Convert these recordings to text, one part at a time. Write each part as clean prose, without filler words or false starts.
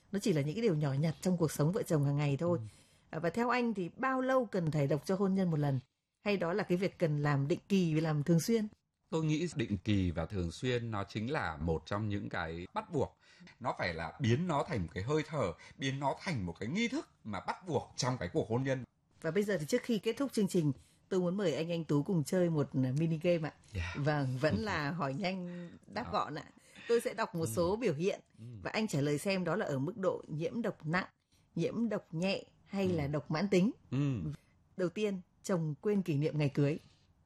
nó chỉ là những cái điều nhỏ nhặt trong cuộc sống vợ chồng hàng ngày thôi. Và theo anh thì bao lâu cần thải độc cho hôn nhân một lần? Hay đó là cái việc cần làm định kỳ và làm thường xuyên? Tôi nghĩ định kỳ và thường xuyên nó chính là một trong những cái bắt buộc. Nó phải là biến nó thành một cái hơi thở, biến nó thành một cái nghi thức mà bắt buộc trong cái cuộc hôn nhân. Và bây giờ thì trước khi kết thúc chương trình, tôi muốn mời anh Tú cùng chơi một mini game ạ. Vâng, vẫn là hỏi nhanh đáp gọn ạ. Tôi sẽ đọc một số biểu hiện và anh trả lời xem đó là ở mức độ nhiễm độc nặng, nhiễm độc nhẹ hay là độc mãn tính. Đầu tiên, chồng quên kỷ niệm ngày cưới.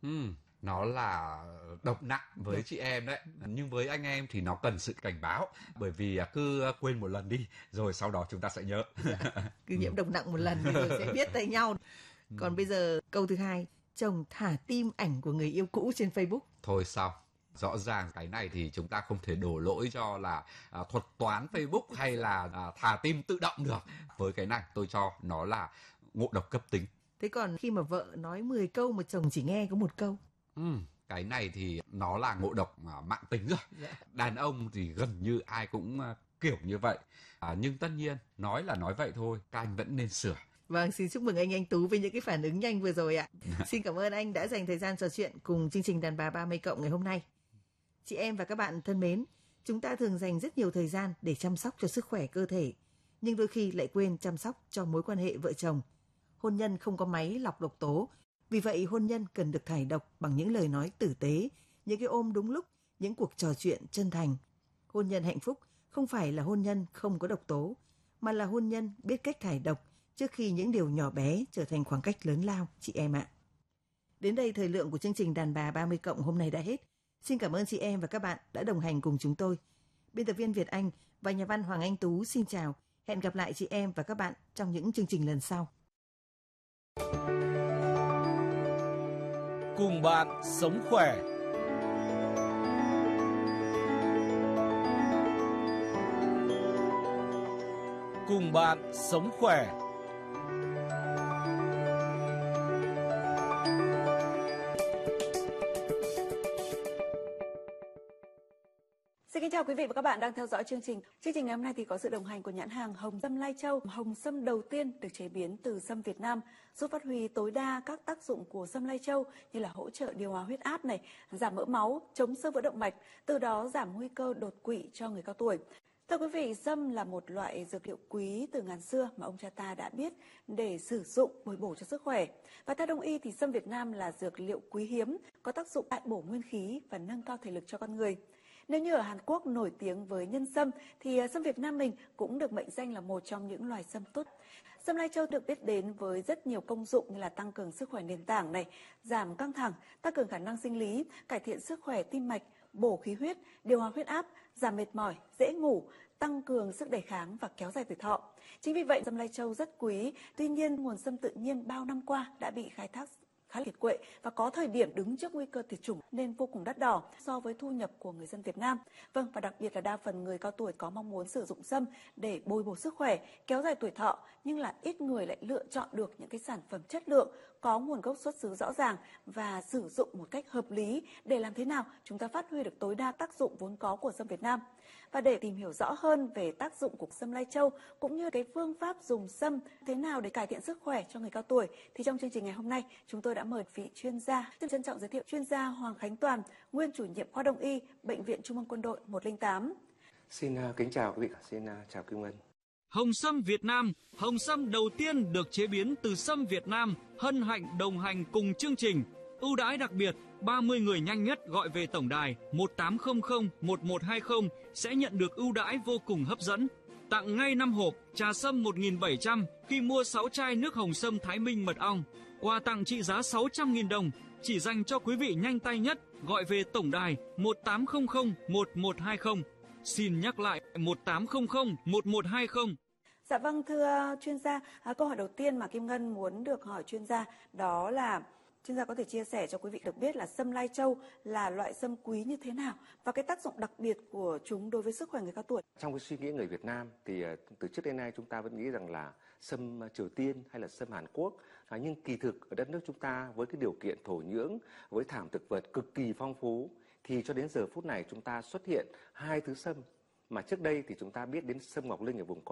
Nó là độc nặng với chị em đấy, nhưng với anh em thì nó cần sự cảnh báo, bởi vì cứ quên một lần đi rồi sau đó chúng ta sẽ nhớ. Cứ nhiễm độc nặng một lần thì rồi sẽ biết tay nhau. Còn bây giờ câu thứ hai, chồng thả tim ảnh của người yêu cũ trên Facebook. Thôi xong, rõ ràng cái này thì chúng ta không thể đổ lỗi cho là thuật toán Facebook hay là thả tim tự động được. Với cái này tôi cho nó là ngộ độc cấp tính. Thế còn khi mà vợ nói 10 câu mà chồng chỉ nghe có một câu? Cái này thì nó là ngộ độc mãn tính rồi. Đàn ông thì gần như ai cũng kiểu như vậy. Nhưng tất nhiên nói là nói vậy thôi, các anh vẫn nên sửa. Vâng, xin chúc mừng anh Tú với những cái phản ứng nhanh vừa rồi ạ. Xin cảm ơn anh đã dành thời gian trò chuyện cùng chương trình Đàn bà 30+ ngày hôm nay. Chị em và các bạn thân mến, chúng ta thường dành rất nhiều thời gian để chăm sóc cho sức khỏe cơ thể, nhưng đôi khi lại quên chăm sóc cho mối quan hệ vợ chồng. Hôn nhân không có máy lọc độc tố, vì vậy hôn nhân cần được thải độc bằng những lời nói tử tế, những cái ôm đúng lúc, những cuộc trò chuyện chân thành. Hôn nhân hạnh phúc không phải là hôn nhân không có độc tố, mà là hôn nhân biết cách thải độc trước khi những điều nhỏ bé trở thành khoảng cách lớn lao, chị em ạ. Đến đây thời lượng của chương trình Đàn bà 30+ hôm nay đã hết. Xin cảm ơn chị em và các bạn đã đồng hành cùng chúng tôi. Biên tập viên Việt Anh và nhà văn Hoàng Anh Tú xin chào. Hẹn gặp lại chị em và các bạn trong những chương trình lần sau. Cùng bạn sống khỏe. Cùng bạn sống khỏe. Xin kính chào quý vị và các bạn đang theo dõi chương trình. Chương trình ngày hôm nay thì có sự đồng hành của nhãn hàng Hồng Sâm Lai Châu. Hồng sâm đầu tiên được chế biến từ sâm Việt Nam, giúp phát huy tối đa các tác dụng của sâm Lai Châu như là hỗ trợ điều hòa huyết áp này, giảm mỡ máu, chống xơ vữa động mạch, từ đó giảm nguy cơ đột quỵ cho người cao tuổi. Thưa quý vị, sâm là một loại dược liệu quý từ ngàn xưa mà ông cha ta đã biết để sử dụng bồi bổ cho sức khỏe. Và theo Đông y thì sâm Việt Nam là dược liệu quý hiếm, có tác dụng đại bổ nguyên khí và nâng cao thể lực cho con người. Nếu như ở Hàn Quốc nổi tiếng với nhân sâm, thì sâm Việt Nam mình cũng được mệnh danh là một trong những loài sâm tốt. Sâm Lai Châu được biết đến với rất nhiều công dụng như là tăng cường sức khỏe nền tảng này, giảm căng thẳng, tăng cường khả năng sinh lý, cải thiện sức khỏe tim mạch, bổ khí huyết, điều hòa huyết áp, giảm mệt mỏi, dễ ngủ, tăng cường sức đề kháng và kéo dài tuổi thọ. Chính vì vậy sâm Lai Châu rất quý, tuy nhiên nguồn sâm tự nhiên bao năm qua đã bị khai thác khá kiệt quệ và có thời điểm đứng trước nguy cơ tuyệt chủng nên vô cùng đắt đỏ so với thu nhập của người dân Việt Nam. Vâng, và đặc biệt là đa phần người cao tuổi có mong muốn sử dụng sâm để bồi bổ sức khỏe, kéo dài tuổi thọ, nhưng là ít người lại lựa chọn được những cái sản phẩm chất lượng, có nguồn gốc xuất xứ rõ ràng và sử dụng một cách hợp lý để làm thế nào chúng ta phát huy được tối đa tác dụng vốn có của sâm Việt Nam. Và để tìm hiểu rõ hơn về tác dụng của sâm Lai Châu cũng như cái phương pháp dùng sâm thế nào để cải thiện sức khỏe cho người cao tuổi thì trong chương trình ngày hôm nay chúng tôi đã mời vị chuyên gia. Xin trân trọng giới thiệu chuyên gia Hoàng Khánh Toàn, nguyên chủ nhiệm khoa Đông y, Bệnh viện Trung ương Quân đội 108. Xin kính chào quý vị, xin chào Kim Ngân. Hồng sâm Việt Nam, hồng sâm đầu tiên được chế biến từ sâm Việt Nam, hân hạnh đồng hành cùng chương trình. Ưu đãi đặc biệt, 30 người nhanh nhất gọi về tổng đài 1800 1120 sẽ nhận được ưu đãi vô cùng hấp dẫn. Tặng ngay 5 hộp trà sâm 1.700 khi mua 6 chai nước hồng sâm Thái Minh mật ong. Quà tặng trị giá 600.000 đồng chỉ dành cho quý vị nhanh tay nhất gọi về tổng đài 1800 1120. Xin nhắc lại 1800 1120. Dạ vâng, thưa chuyên gia, câu hỏi đầu tiên mà Kim Ngân muốn được hỏi chuyên gia đó là chuyên gia có thể chia sẻ cho quý vị được biết là sâm Lai Châu là loại sâm quý như thế nào và cái tác dụng đặc biệt của chúng đối với sức khỏe người cao tuổi. Trong cái suy nghĩ người Việt Nam thì từ trước đến nay chúng ta vẫn nghĩ rằng là sâm Triều Tiên hay là sâm Hàn Quốc, nhưng kỳ thực ở đất nước chúng ta với cái điều kiện thổ nhưỡng, với thảm thực vật cực kỳ phong phú thì cho đến giờ phút này chúng ta xuất hiện hai thứ sâm mà trước đây thì chúng ta biết đến sâm Ngọc Linh ở vùng